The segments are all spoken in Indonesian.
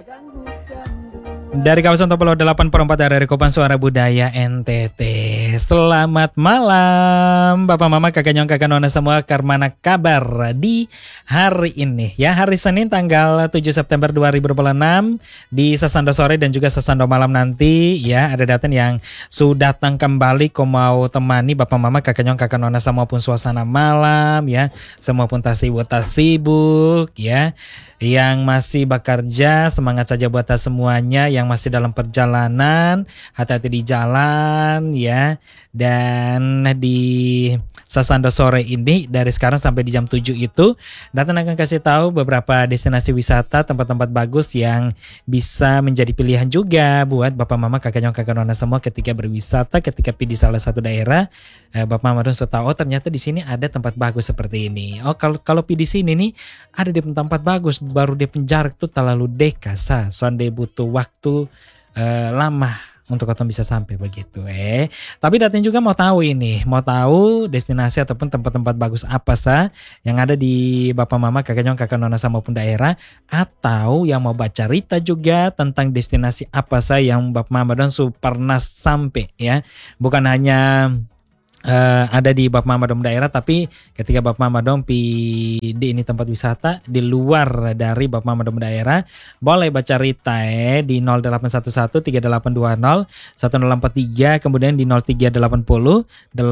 Dari kawasan Topelo 8/4 dari Kopan Suara Budaya NTT. Selamat malam Bapak Mama, Kakak Nyong, Kakak Nona semua. Karmana kabar di hari ini ya, hari Senin tanggal 7 September 2026 di Sasando sore dan juga Sasando malam nanti ya. Ada datang yang sudah datang kembali mau temani Bapak Mama, Kakak Nyong, Kakak Nona semua pun suasana malam ya. Semua pun tak sibuk ya. Yang masih bekerja, semangat saja buat semuanya. Yang masih dalam perjalanan, hati-hati di jalan ya. Dan di Sasando sore ini dari sekarang sampai di jam 7 itu Datan akan kasih tahu beberapa destinasi wisata, tempat-tempat bagus yang bisa menjadi pilihan juga buat Bapak Mama, Kakak Nyong, Kakak Nona semua ketika berwisata, ketika pergi di salah satu daerah. Bapak Mama harus tahu, oh ternyata di sini ada tempat bagus seperti ini. Oh kalau pergi di sini nih ada di tempat bagus, baru di penjarak tuh terlalu dekat, soalnya butuh waktu lama untuk kita bisa sampai begitu. Tapi Datin juga mau tahu destinasi ataupun tempat-tempat bagus apa yang ada di Bapak Mama, Kakak Nyong, Kakak Nona sama pun daerah, atau yang mau baca cerita juga tentang destinasi apa yang Bapak Mama dan pernah sampai ya. Bukan hanya ada di Bapak Mama Dom daerah, tapi ketika Bapak Mama Dom di ini tempat wisata di luar dari Bapak Mama Dom daerah, boleh baca cerita di 0811 3820 1043, kemudian di 0380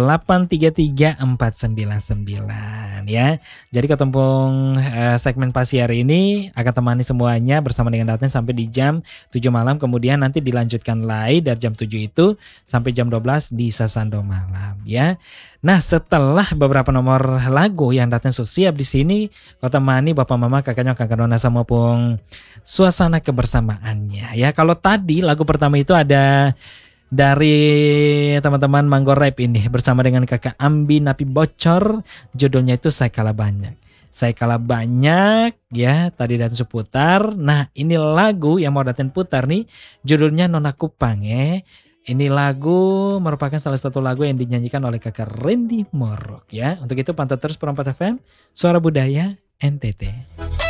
833 499 ya. Jadi ketempung segmen pagi hari ini akan temani semuanya bersama dengan Daten sampai di jam 7 malam, kemudian nanti dilanjutkan lagi dari jam 7 itu sampai jam 12 di Sasando malam ya. Nah, setelah beberapa nomor lagu yang datang siap di sini, kau temani Bapak Mama, Kakak Nyong, Kakak Nona sama pun suasana kebersamaannya ya. Kalau tadi lagu pertama itu ada dari teman-teman Manggo Rap ini bersama dengan Kakak Ambi Napi Bocor, judulnya itu Saya Kalah Banyak ya, tadi datang seputar. Nah, ini lagu yang mau datang putar nih, judulnya Nona Kupang ya. Ini lagu merupakan salah satu lagu yang dinyanyikan oleh Kakak Randy Morok ya. Untuk itu pantau terus Perempat FM, Suara Budaya NTT.